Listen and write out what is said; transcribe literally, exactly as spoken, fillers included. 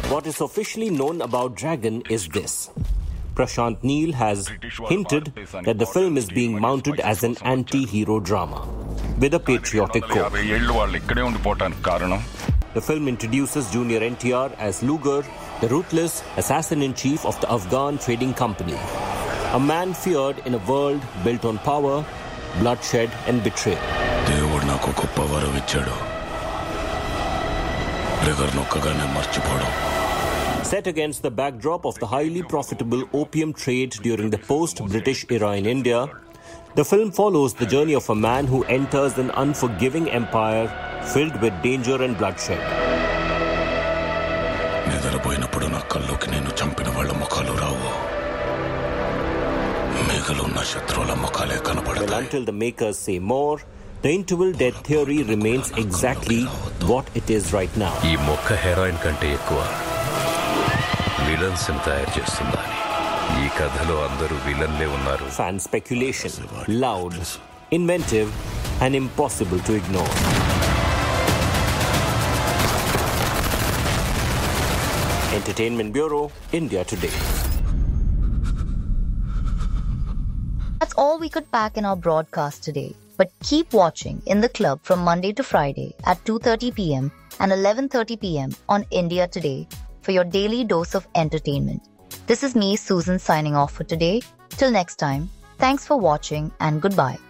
What is officially known about Dragon is this. Prashant Neel has hinted that the film is being mounted as an anti-hero drama with a patriotic core. The film introduces Junior N T R as Lugar, the ruthless assassin-in-chief of the Afghan trading company, a man feared in a world built on power, bloodshed and betrayal. Set against the backdrop of the highly profitable opium trade during the post-British era in India, the film follows the journey of a man who enters an unforgiving empire filled with danger and bloodshed. Well, until the makers say more, the interval death theory remains exactly what it is right now. Fan speculation, loud, inventive, and impossible to ignore. Entertainment Bureau, India Today. That's all we could pack in our broadcast today. But keep watching In the Club from Monday to Friday at two thirty p.m. and eleven thirty p.m. on India Today for your daily dose of entertainment. This is me, Susan, signing off for today. Till next time, thanks for watching and goodbye.